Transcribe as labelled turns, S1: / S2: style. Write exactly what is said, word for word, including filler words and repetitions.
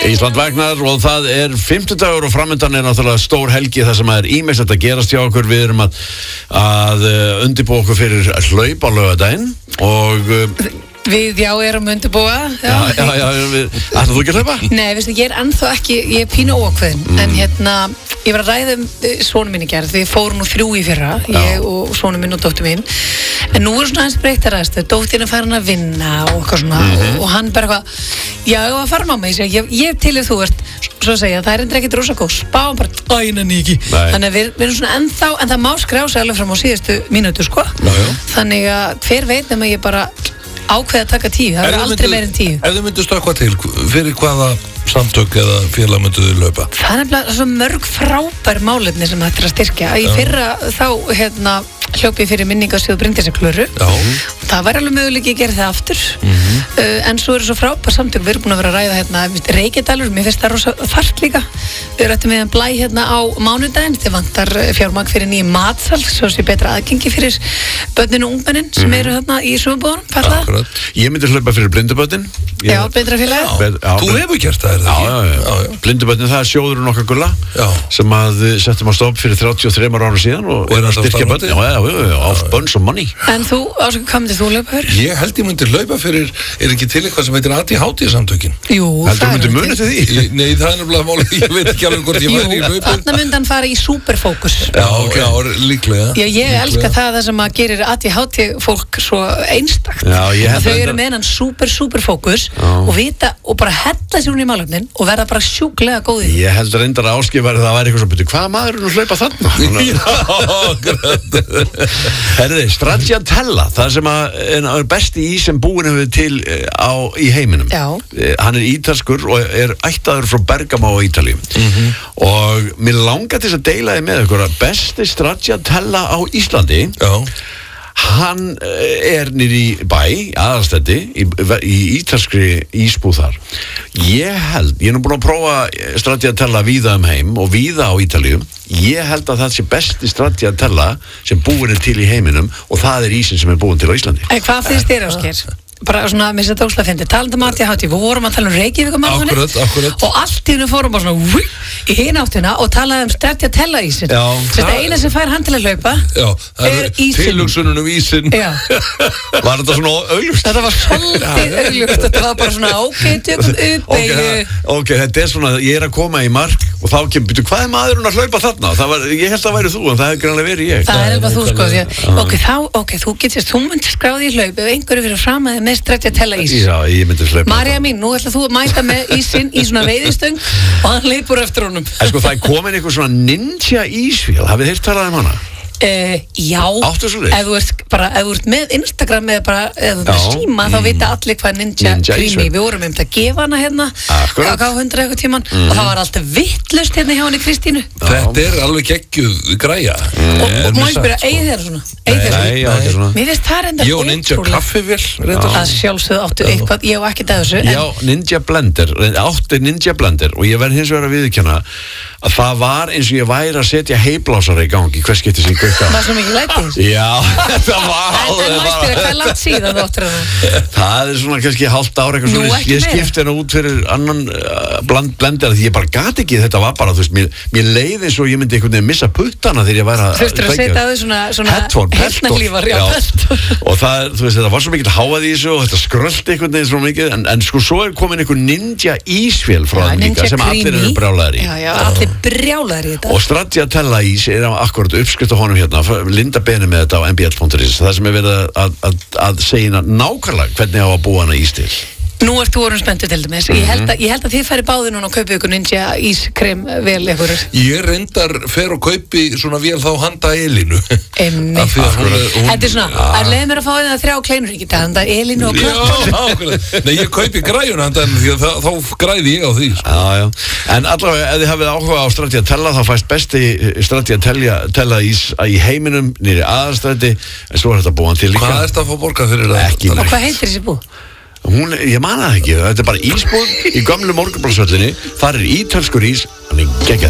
S1: Ísland vegnar og það er fimmtudagur og framöndan er náttúrulega stór helgi þar sem er ýmislegt að gerast hjá okkur. Við erum að, að undirbúa okkur fyrir hlaup á laugardaginn og
S2: Við, já, erum undirbúa.
S1: Já, já, já, við, ætlar þú ekki að hlaupa?
S2: Nei, veistu, ég er ennþá ekki, ég er pínu óákveðin, mm. en hérna, ég var að ræða um sonu mín í gerð, við fórum nú þrjú í fyrra, ég og sonu mín og dóttur mín, en nú er svona hans breyttar aðstöð, dóttirinn er farin að vinna og eitthvað svona, mm-hmm. og, og hann bara eitthvað, já, ég var að fara mamma, ég segi, ég, ég til ef þú ert, svo að segja, það er endur ekkert rosa góð, spáum bara, æna nýki, þannig að við, við erum svona ennþá, en það má skrá sig alveg fram á síðustu mínútu, sko, já, já. Þannig að hver veit nema ég bara ákveða að taka tíu, það er aldrei meir en tíu.
S3: Ef þið myndu stökkva til, fyrir hvaða samtök eða félag myndu þið löpa?
S2: Það er nefnilega svo mörg frábær málefni sem þetta er að styrkja. Í fyrra þá hérna, hljópi fyrir minningasjóð Bryndísarklöru og það var alveg möguleiki að gera það aftur, mm-hmm. uh, en svo eru svo frábær samtök. Við erum búin að vera að ræða hérna, Reykjadalur, mér finnst það rosa þarft líka. Við rættum við að blæ hérna á mánudaginn, þið vantar fjármagn fyrir nýjum matsal, svo sé betra aðgengi fyrir börnin og ungmennin sem mm-hmm. eru hérna í sumarbúðunum.
S1: Ég myndi hlaupa fyrir blindubötin.
S2: Já, betra félag.
S3: Þú hefur gert það, er það
S1: ekki? Já, já, já. já. Blindubötin, það er sjóðurinn okkar gulla já. Sem að settum að stopp fyrir þrjátíu og þremur ára síðan og er að styrkja bötin. Já, já, já, já, of bunch of money.
S2: En þú, Ásaka, hvað myndir þú hlaupa fyrir?
S3: Ég held ég myndi hlaupa fyrir, er ekki til eitthvað sem heitir A D H D-samtökin?
S2: Jú,
S1: það er myndi muni til því?
S3: Nei, það er nefnilega máli, ég veit ekki alveg hvort ég væri í hlaupa.
S2: Jú, þarna myndi hann fara í superfókus.
S3: Já, ok, já, líklega.
S2: Já, ég elska það það sem að gerir A D H D-fólk svo einstakt.
S1: Já, ég held
S2: að þau eru með hann super, super fókus og vita og bara hella sér hún í málefnin og verða bara sjúklega góði.
S1: Ég held að reyndar að áskifari það væri eitthvað svo byrju, hvað maður er nú hlaupa þarna? Herði, stracciatella, það sem að er besti ís sem búin hefur til á, í heiminum.
S2: Já.
S1: Hann er ítalskur og er ættaður frá Bergamo á Ítalíu. Mm-hmm. Og mér langar til að deila þið með ykkur að besti stracciatella á Íslandi. Já. Hann er nýri í bæ, aðalstætti, í, í ítalskri ísbúð þar. Ég held, ég er nú búin að prófa stracciatella víða um heim og víða á Ítalíu. Ég held að það sé besti stracciatella sem búin er til í heiminum og það er ísinn sem er búin til á Íslandi.
S2: En hvað finnst þér, Ásgeir? Bara svona, mér setja óslega fyndi, talandi um A D H D, við vorum að tala um Reykjavík og allt í hennu fórum bara svona wui, í hinn áttina og talaði um stracciatella ísinn. Þetta eina sem fær hann til að hlaupa
S3: já,
S2: er ísinn.
S3: Tilhugsunin um ísinn.
S1: Var þetta svona augljóst?
S2: Þetta var svolítið augljóst, þetta var bara svona ok, tökum upp
S1: okay, ok, þetta er svona, ég er að koma í mark og þá kemur, byrju, hvað er maðurinn að hlaupa þarna? Var, ég held að það væri þú, en það hefði grannlega verið ég.
S2: Það er eitthvað þú sko, því að ok, þá, ok, þú getur, þú myndir skráði í hlaup ef einhverju fyrir fram að með stracciatella ís.
S1: Já, ég myndi hlaupa.
S2: Marja mín, nú ætla þú að mæta með ísinn í svona veiðistöng og hann leipur eftir honum.
S1: En sko, það er komin eitthvað svona ninja ísvél, hafið þið heyrt talað um hana?
S2: Uh, já,
S1: ef
S2: þú ert bara, ef þú ert með Instagram eða bara, ef þú ert með síma mm. þá vita allir hvað Ninja, ninja Creamy, við vorum um þetta að gefa hana hérna á hundra eitthvað tíman mm. og það var alltaf vittlust hérna hjá henni Kristínu.
S3: Þetta er alveg geggjuð græja
S2: mm. og, og má ég spyrja, eigið þeirra svona? Eigið þeirra svona? Mér finnst það reyndar
S3: ég og Ninja kaffivél reyndar
S2: það sjálfsögðu áttu eitthvað, ég hef ekki það þessu
S1: já, Ninja Blender, áttu Ninja Blender og ég verð hins vegar að viðurkenna að það var eins og ég væri að setja heiblásara í gangi hvers getur sem kvökka.
S2: Það var svo mikið lætið.
S1: Já, það var
S2: En, en má spyrja, hvað er langt síðan þú áttur það?
S1: Það er svona kannski hálft ára eitthvað svona. Ég skipti hérna út fyrir annan uh, bland, blender því ég bara gat ekki, þetta var bara, þú veist, mér, mér leið eins og ég myndi einhvern veginn missa puttana þegar ég væri að...
S2: Þú veist, að setja á þau svona, svona heyrnarhlífar, já,
S1: og það, þú veist, þetta var svo mikið háað í þessu og þetta skröldi einhvern veginn svo mikið, en, en sko svo er komin einhver ninja ísvél frá þeim líka sem allir eru brjálæðir í.
S2: Já, já, allir brjálæðir í þetta.
S1: Og stracciatella ís er akkurat uppskrift á honum hérna, Linda Beni með þetta á m b l punktur is, það sem er verið að, að, að segja nákvæmlega hvernig á að búa hana ís til.
S2: Nú ert þú orðin spenntur til dæmis. Mm-hmm. Ég held að, ég held að þið færi báði núna og kaupi ykkur Ninja ískrem vel ykkur.
S3: Ég reyndar fer og kaupi svona vel þá handa Elínu.
S2: Einmitt. Þetta er svona, að leiði mér að fá það þrjá kleinur, ekki það handa Elínu og klappa.
S3: Já, ákveðlega. Nei, ég kaupi græjun handa henni því að það, þá græði ég á því.
S1: Já, já. En allavega, ef þið hafið áhuga á stracciatella, þá fæst besti stracciatella ís í heiminum, nýri aðalstræti, en svo er þetta búin til líka.
S3: Hvað er þetta að fá borgað fyrir það?
S1: Ekki
S2: og hvað heitir þessi búð?
S1: Hún, ég man það ekki, þetta er bara ísbúð í gömlu Morgunblaðshöllinni, þar er ítalskur ís, hann er geggjað.